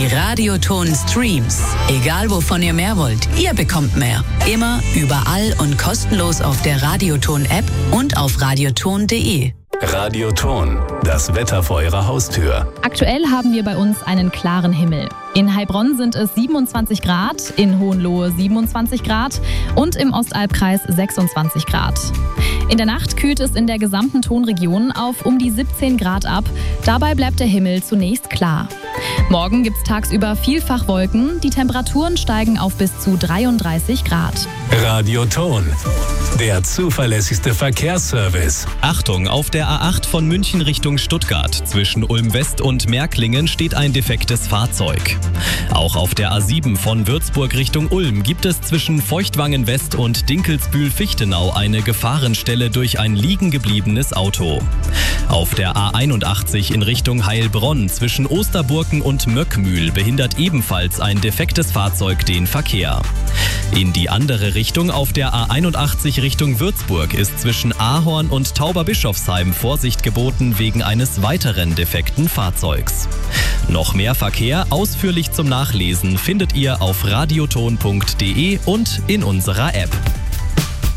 Radioton Streams. Egal wovon ihr mehr wollt, ihr bekommt mehr. Immer, überall und kostenlos auf der Radioton-App und auf radioton.de. Radioton, das Wetter vor Ihrer Haustür. Aktuell haben wir bei uns einen klaren Himmel. In Heilbronn sind es 27 Grad, in Hohenlohe 27 Grad und im Ostalbkreis 26 Grad. In der Nacht kühlt es in der gesamten Tonregion auf um die 17 Grad ab. Dabei bleibt der Himmel zunächst klar. Morgen gibt es tagsüber vielfach Wolken. Die Temperaturen steigen auf bis zu 33 Grad. Radioton, der zuverlässigste Verkehrsservice. Achtung, auf der A8 von München Richtung Stuttgart. Zwischen Ulm-West und Märklingen steht ein defektes Fahrzeug. Auch auf der A7 von Würzburg Richtung Ulm gibt es zwischen Feuchtwangen-West und Dinkelsbühl-Fichtenau eine Gefahrenstelle durch ein liegen gebliebenes Auto. Auf der A81 in Richtung Heilbronn zwischen Osterburken und Möckmühl behindert ebenfalls ein defektes Fahrzeug den Verkehr. In die andere Richtung auf der A81 Richtung Würzburg ist zwischen Ahorn und Tauberbischofsheim Vorsicht geboten wegen eines weiteren defekten Fahrzeugs. Noch mehr Verkehr ausführlich zum Nachlesen findet ihr auf radioton.de und in unserer App.